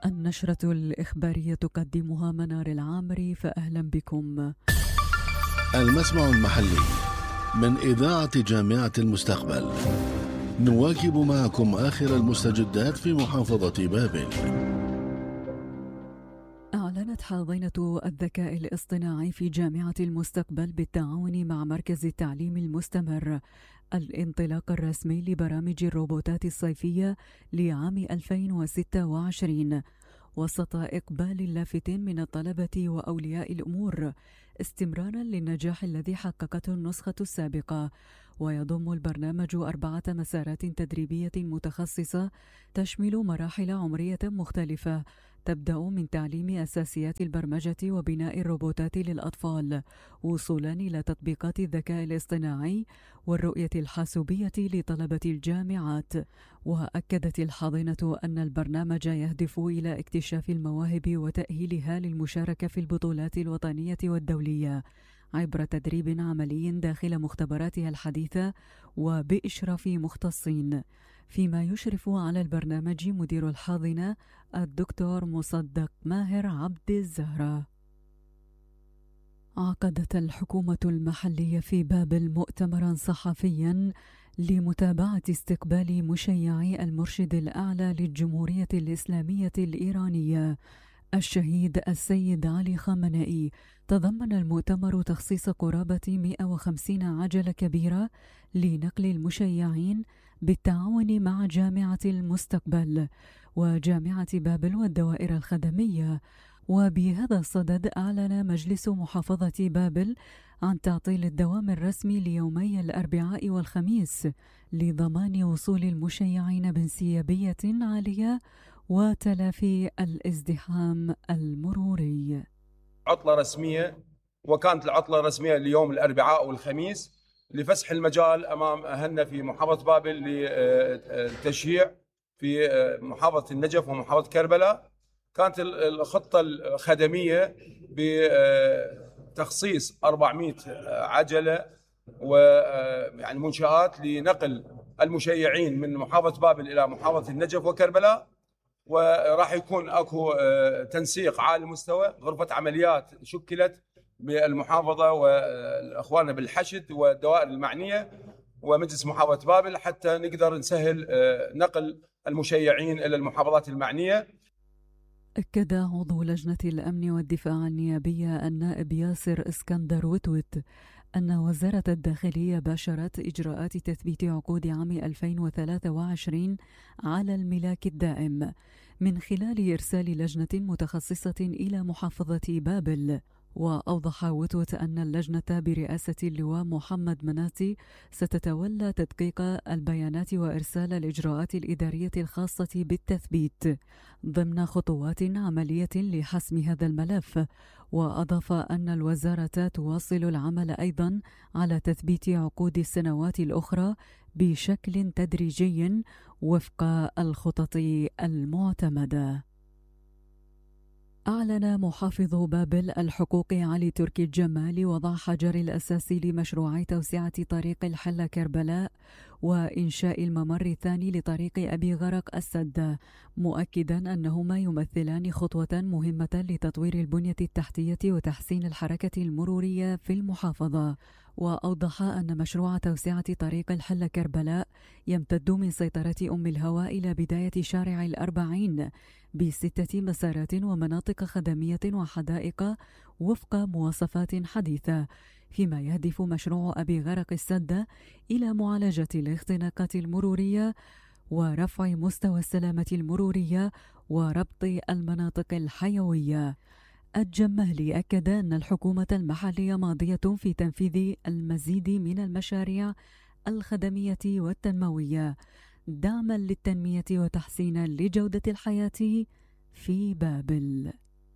النشرة الإخبارية تقدمها منار العامري، فأهلا بكم. المسمع المحلي من إذاعة جامعة المستقبل، نواكب معكم آخر المستجدات في محافظة بابل. أعلنت حاضنة الذكاء الاصطناعي في جامعة المستقبل بالتعاون مع مركز التعليم المستمر الانطلاق الرسمي لبرامج الروبوتات الصيفية لعام 2026 وسط إقبال لافت من الطلبة وأولياء الأمور، استمرارا للنجاح الذي حققته النسخة السابقة. ويضم البرنامج 4 مسارات تدريبية متخصصة تشمل مراحل عمرية مختلفة، تبدأ من تعليم أساسيات البرمجة وبناء الروبوتات للأطفال، وصولا إلى تطبيقات الذكاء الاصطناعي والرؤية الحاسوبية لطلبة الجامعات. وأكدت الحاضنة أن البرنامج يهدف إلى اكتشاف المواهب وتأهيلها للمشاركة في البطولات الوطنية والدولية عبر تدريب عملي داخل مختبراتها الحديثة وبإشراف مختصين. فيما يشرف على البرنامج مدير الحاضنة الدكتور مصدق ماهر عبد الزهرة. عقدت الحكومة المحلية في بابل مؤتمرا صحفيا لمتابعة استقبال مشيعي المرشد الأعلى للجمهورية الإسلامية الإيرانية الشهيد السيد علي خامنئي. تضمن المؤتمر تخصيص قرابة 150 عجلة كبيرة لنقل المشيعين بالتعاون مع جامعة المستقبل وجامعة بابل والدوائر الخدمية. وبهذا الصدد أعلن مجلس محافظة بابل عن تعطيل الدوام الرسمي ليومي الأربعاء والخميس لضمان وصول المشيعين بانسيابية عالية وتلافي الازدحام المروري. عطلة رسمية، وكانت العطلة الرسمية اليوم الأربعاء والخميس لفسح المجال أمام أهلنا في محافظة بابل للتشييع في محافظة النجف ومحافظة كربلاء. كانت الخطة الخدمية بتخصيص 400 عجلة ويعني منشآت لنقل المشيعين من محافظة بابل إلى محافظة النجف وكربلاء. وراح يكون اكو تنسيق عالي المستوى، غرفة عمليات شكلت بالمحافظة واخواننا بالحشد والدوائر المعنية ومجلس محافظة بابل حتى نقدر نسهل نقل المشيعين الى المحافظات المعنية. أكد عضو لجنة الأمن والدفاع النيابية النائب ياسر اسكندر وتوت أن وزارة الداخلية باشرت إجراءات تثبيت عقود عام 2023 على الملاك الدائم من خلال إرسال لجنة متخصصة إلى محافظة بابل. وأوضح وتوت أن اللجنة برئاسة اللواء محمد مناتي ستتولى تدقيق البيانات وإرسال الإجراءات الإدارية الخاصة بالتثبيت ضمن خطوات عملية لحسم هذا الملف. وأضاف أن الوزارة تواصل العمل أيضا على تثبيت عقود السنوات الأخرى بشكل تدريجي وفق الخطط المعتمدة. أعلن محافظ بابل الحقوقي علي تركي الجمالي وضع حجر الأساس لمشروعي توسعة طريق الحلة كربلاء وإنشاء الممر الثاني لطريق أبي غرق السد، مؤكدا أنهما يمثلان خطوة مهمة لتطوير البنية التحتية وتحسين الحركة المرورية في المحافظة. وأوضح أن مشروع توسعة طريق الحلة كربلاء يمتد من سيطرة أم الهواء إلى بداية شارع الأربعين ب6 مسارات ومناطق خدمية وحدائق وفق مواصفات حديثة، فيما يهدف مشروع أبي غرق السد إلى معالجة الاختناقات المرورية ورفع مستوى السلامة المرورية وربط المناطق الحيوية. الجمالي أكد أن الحكومة المحلية ماضية في تنفيذ المزيد من المشاريع الخدمية والتنموية دعما للتنمية وتحسينا لجودة الحياة في بابل.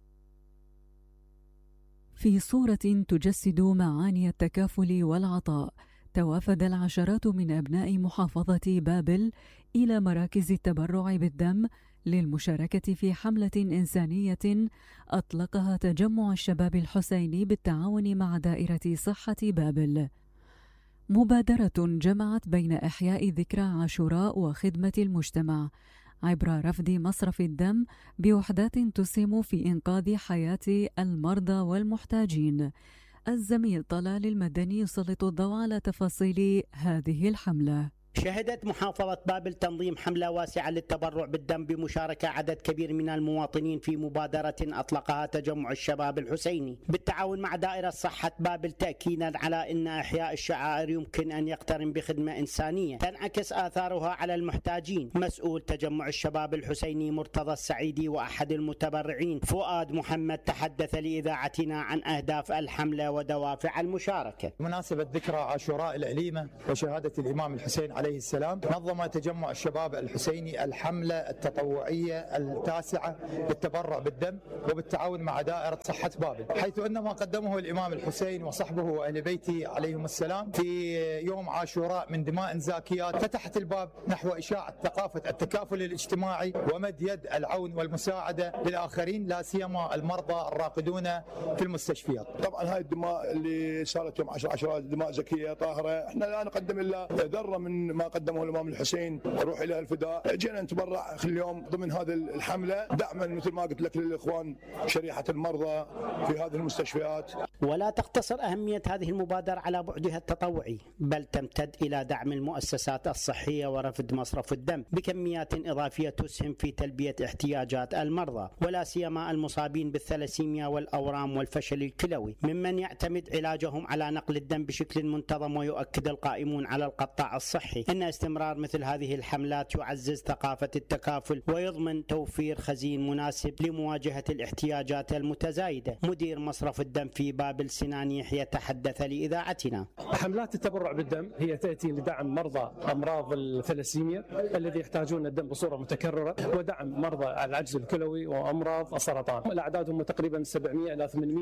في صورة تجسد معاني التكافل والعطاء، توافد العشرات من أبناء محافظة بابل إلى مراكز التبرع بالدم للمشاركة في حملة إنسانية أطلقها تجمع الشباب الحسيني بالتعاون مع دائرة صحة بابل. مبادرة جمعت بين إحياء ذكرى عاشوراء وخدمة المجتمع عبر رفد مصرف الدم بوحدات تسهم في إنقاذ حياة المرضى والمحتاجين. الزميل طلال المدني يسلط الضوء على تفاصيل هذه الحملة. شهدت محافظة بابل تنظيم حملة واسعة للتبرع بالدم بمشاركة عدد كبير من المواطنين في مبادرة أطلقها تجمع الشباب الحسيني بالتعاون مع دائرة صحة بابل، تأكيدا على أن إحياء الشعائر يمكن أن يقترن بخدمة إنسانية تنعكس آثارها على المحتاجين. مسؤول تجمع الشباب الحسيني مرتضى السعيدي وأحد المتبرعين فؤاد محمد تحدث لإذاعتنا عن أهداف الحملة ودوافع المشاركة. بمناسبة ذكرى عاشوراء العليمة وشهادة الإمام الحسين عليه السلام، نظم تجمع الشباب الحسيني الحملة التطوعية التاسعة للتبرع بالدم وبالتعاون مع دائرة صحة بابل، حيث أن ما قدمه الإمام الحسين وصحبه وأهل بيته عليهم السلام في يوم عاشوراء من دماء زاكيات فتحت الباب نحو إشاعة ثقافة التكافل الاجتماعي ومد يد العون والمساعدة للآخرين، لا سيما المرضى الراقدون في المستشفيات. طبعا هاي الدماء اللي صارت يوم عاشوراء دماء زكية طاهرة، احنا لا نقدم إلا ذرة من ما قدمه الإمام الحسين، روح إلى الفداء. جينا نتبرع اليوم ضمن هذه الحملة دعما مثل ما قلت لك للإخوان شريحة المرضى في هذه المستشفيات. ولا تقتصر أهمية هذه المبادرة على بعدها التطوعي، بل تمتد إلى دعم المؤسسات الصحية ورفد مصرف الدم بكميات إضافية تسهم في تلبية احتياجات المرضى، ولا سيما المصابين بالثلاسيميا والأورام والفشل الكلوي، ممن يعتمد علاجهم على نقل الدم بشكل منتظم. ويؤكد القائمون على القطاع الصحي أن استمرار مثل هذه الحملات يعزز ثقافة التكافل ويضمن توفير خزين مناسب لمواجهة الاحتياجات المتزايدة. مدير مصرف الدم في بابل سنان يحيى تحدث لإذاعتنا. حملات التبرع بالدم هي تأتي لدعم مرضى أمراض الثلاسيميا الذي يحتاجون الدم بصورة متكررة، ودعم مرضى العجز الكلوي وأمراض السرطان. الأعداد هم تقريبا 700 إلى 800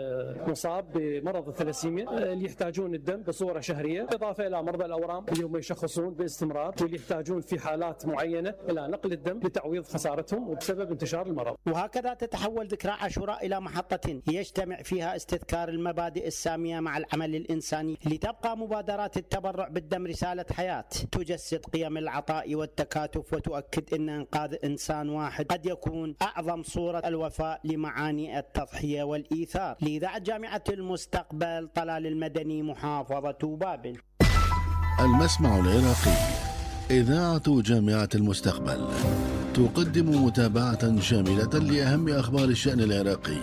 مصاب بمرض الثلاسيميا اللي يحتاجون الدم بصورة شهرية، إضافة إلى مرضى الأورام اللي هم يشخصون باستمرار واللي يحتاجون في حالات معينة إلى نقل الدم لتعويض خسارتهم وبسبب انتشار المرض. وهكذا تتحول ذكرى عاشوراء إلى محطة يجتمع فيها استذكار المبادئ السامية مع العمل الإنساني، لتبقى مبادرات التبرع بالدم رسالة حياة تجسد قيم العطاء والتكاتف، وتؤكد أن إنقاذ إنسان واحد قد يكون أعظم صورة الوفاء لمعاني التضحية والإيثار. لإذاعة جامعة المستقبل طلال المدني، محافظة بابل. المسمع العراقي، إذاعة جامعة المستقبل، تقدم متابعة شاملة لأهم أخبار الشأن العراقي.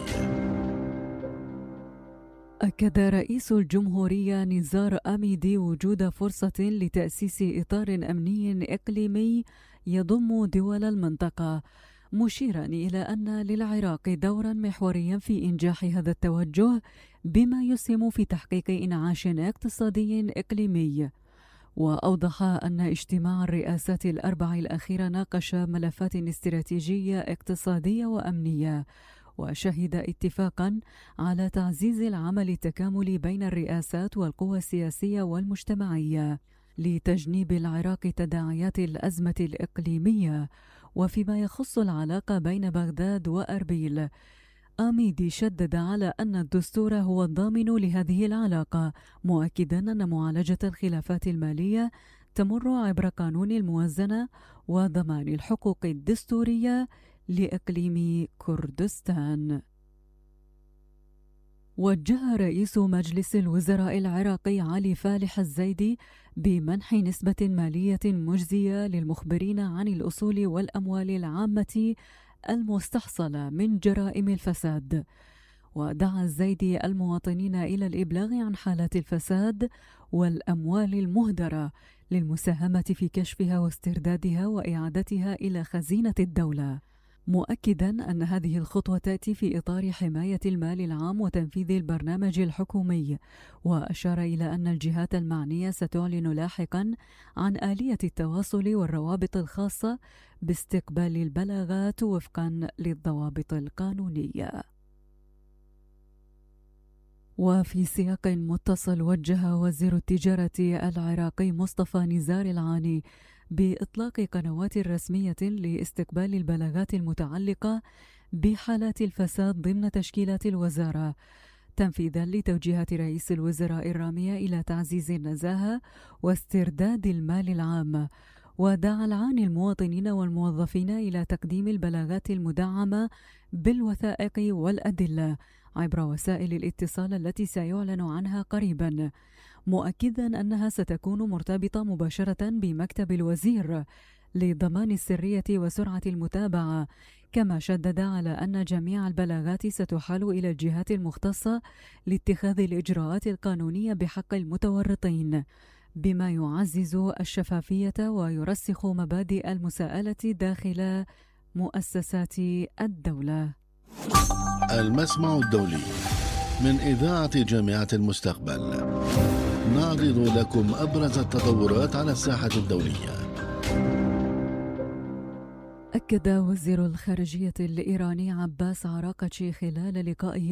أكد رئيس الجمهورية نزار أميدي وجود فرصة لتأسيس إطار أمني إقليمي يضم دول المنطقة، مشيرا إلى أن للعراق دورا محوريا في إنجاح هذا التوجه بما يسهم في تحقيق إنعاش اقتصادي إقليمي. وأوضح أن اجتماع الرئاسات الأربع الأخير ناقش ملفات استراتيجية اقتصادية وأمنية، وشهد اتفاقا على تعزيز العمل التكاملي بين الرئاسات والقوى السياسية والمجتمعية لتجنيب العراق تداعيات الأزمة الإقليمية. وفيما يخص العلاقة بين بغداد وأربيل، أميدي شدد على أن الدستور هو الضامن لهذه العلاقة، مؤكدا أن معالجة الخلافات المالية تمر عبر قانون الموازنة وضمان الحقوق الدستورية لإقليم كردستان. وجه رئيس مجلس الوزراء العراقي علي فالح الزيدي بمنح نسبة مالية مجزية للمخبرين عن الأصول والأموال العامة المستحصلة من جرائم الفساد. ودعا الزيدي المواطنين إلى الإبلاغ عن حالات الفساد والأموال المهدرة للمساهمة في كشفها واستردادها وإعادتها إلى خزينة الدولة، مؤكدا أن هذه الخطوة تأتي في إطار حماية المال العام وتنفيذ البرنامج الحكومي. وأشار إلى أن الجهات المعنية ستعلن لاحقا عن آلية التواصل والروابط الخاصة باستقبال البلاغات وفقا للضوابط القانونية. وفي سياق متصل، وجه وزير التجارة العراقي مصطفى نزار العاني بإطلاق قنوات رسمية لاستقبال البلاغات المتعلقة بحالات الفساد ضمن تشكيلات الوزارة، تنفيذا لتوجيهات رئيس الوزراء الرامية إلى تعزيز النزاهة واسترداد المال العام. ودعا العاني المواطنين والموظفين إلى تقديم البلاغات المدعمة بالوثائق والأدلة عبر وسائل الاتصال التي سيعلن عنها قريبا، مؤكدا أنها ستكون مرتبطة مباشرة بمكتب الوزير لضمان السرية وسرعة المتابعة، كما شدد على أن جميع البلاغات ستحال إلى الجهات المختصة لاتخاذ الإجراءات القانونية بحق المتورطين، بما يعزز الشفافية ويرسخ مبادئ المساءلة داخل مؤسسات الدولة. المسمع الدولي من إذاعة جامعة المستقبل، نعرض لكم أبرز التطورات على الساحة الدولية. أكد وزير الخارجية الإيراني عباس عراقتشي خلال لقائه